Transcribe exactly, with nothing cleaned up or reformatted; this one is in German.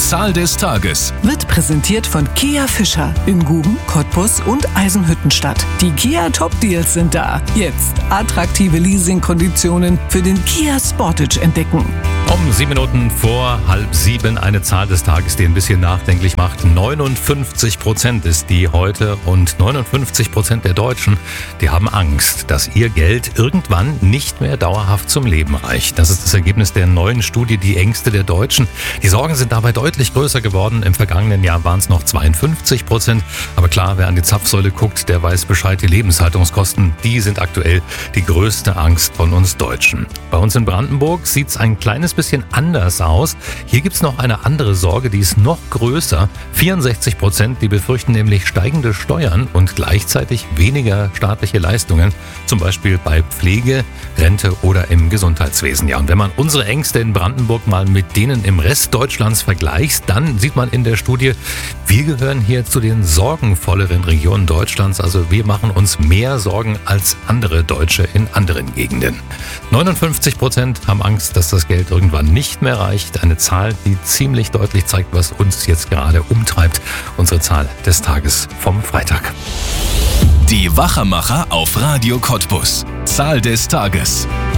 Zahl des Tages wird präsentiert von Kia Fischer in Guben, Cottbus und Eisenhüttenstadt. Die Kia Top Deals sind da. Jetzt attraktive Leasingkonditionen für den Kia Sportage entdecken. Um sieben Minuten vor halb sieben eine Zahl des Tages, die ein bisschen nachdenklich macht. neunundfünfzig Prozent ist die heute und neunundfünfzig Prozent der Deutschen, die haben Angst, dass ihr Geld irgendwann nicht mehr dauerhaft zum Leben reicht. Das ist das Ergebnis der neuen Studie Die Ängste der Deutschen. Die Sorgen sind dabei deutlich größer geworden. Im vergangenen Jahr waren es noch zweiundfünfzig Prozent. Aber klar, wer an die Zapfsäule guckt, der weiß Bescheid. Die Lebenshaltungskosten, die sind aktuell die größte Angst von uns Deutschen. Bei uns in Brandenburg sieht es ein kleines bisschen anders aus. Hier gibt es noch eine andere Sorge, die ist noch größer. vierundsechzig Prozent, die befürchten nämlich steigende Steuern und gleichzeitig weniger staatliche Leistungen, zum Beispiel bei Pflege, Rente oder im Gesundheitswesen. Ja, und wenn man unsere Ängste in Brandenburg mal mit denen im Rest Deutschlands vergleicht, dann sieht man in der Studie, wir gehören hier zu den sorgenvolleren Regionen Deutschlands. Also wir machen uns mehr Sorgen als andere Deutsche in anderen Gegenden. neunundfünfzig Prozent haben Angst, dass das Geld irgendwann nicht mehr reicht. Eine Zahl, die ziemlich deutlich zeigt, was uns jetzt gerade umtreibt. Unsere Zahl des Tages vom Freitag. Die Wachermacher auf Radio Cottbus. Zahl des Tages.